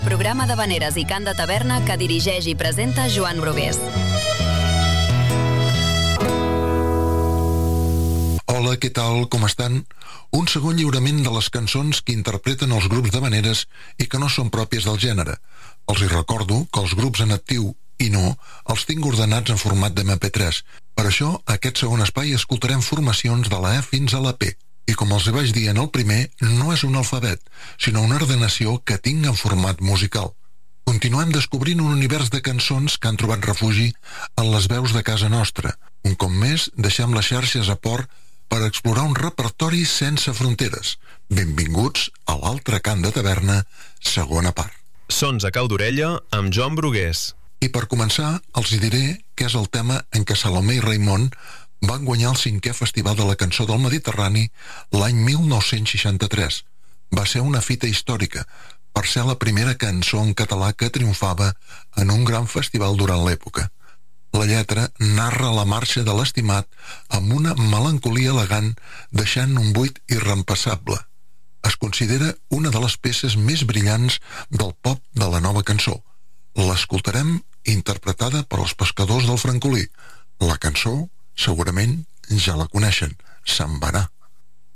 Programa d'havaneres i cant de taverna que dirigeix i presenta Joan Brugués. Hola, què tal? Com estan? Un segon lliurament de les cançons que interpreten els grups d'havaneres i que no són pròpies del gènere. Els hi recordo que els grups en actiu i no els tinc ordenats en format de MP3. Per això, a aquest segon espai escoltarem formacions de la E fins a la P. I com els vaig dir en el primer, no és un alfabet, sinó una ordenació que tinc en format musical. Continuem descobrint un univers de cançons que han trobat refugi en les veus de casa nostra. Un cop més, deixem les xarxes a port per explorar un repertori sense fronteres. Benvinguts a l'altre cant de taverna, segona part. Sons a cau d'orella amb Joan Brugués. I per començar, els diré que és el tema en què Salomé i Raimon van guanyar el 5è Festival de la Cançó del Mediterrani l'any 1963. Va ser una fita històrica, per ser la primera cançó en català que triomfava en un gran festival durant l'època. La lletra narra la marxa de l'estimat amb una melancolia elegant, deixant un buit irreemplaçable. Es considera una de les peces més brillants del pop de la nova cançó. L'escoltarem interpretada per els Pescadors del Francolí. La cançó segurament ja la coneixen, Se'n va anar.